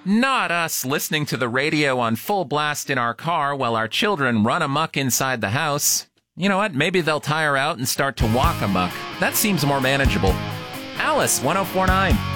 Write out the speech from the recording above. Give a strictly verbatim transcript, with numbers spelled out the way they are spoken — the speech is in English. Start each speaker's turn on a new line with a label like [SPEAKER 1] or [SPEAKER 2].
[SPEAKER 1] Not us listening to the radio on full blast in our car while our children run amok inside the house. You know what? Maybe they'll tire out and start to walk amok. That seems more manageable. Alice, one oh four point nine.